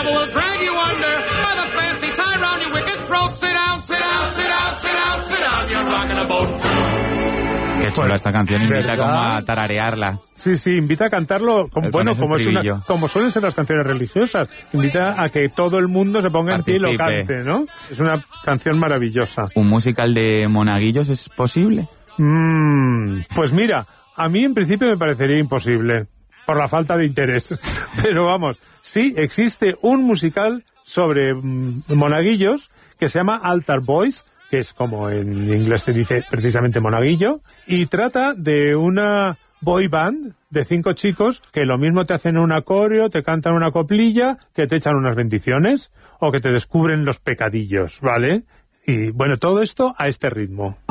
devil will drag you under by the fancy tie round your wicked throat. Sit down, sit down, sit down, sit down, sit down, you're rocking a boat. Qué chula esta canción, invita ¿verdad? como a tararearla. Sí, invita a cantarlo, como como suelen ser las canciones religiosas. Invita a que todo el mundo se ponga en pie y lo cante, ¿no? Es una canción maravillosa. ¿Un musical de monaguillos es posible? Pues mira, a mí en principio me parecería imposible, por la falta de interés. Pero vamos, sí, existe un musical sobre monaguillos que se llama Altar Boys, que es como en inglés se dice precisamente monaguillo, y trata de una boy band de 5 chicos que lo mismo te hacen un acorio, te cantan una coplilla, que te echan unas bendiciones o que te descubren los pecadillos, ¿vale? Y bueno, todo esto a este ritmo.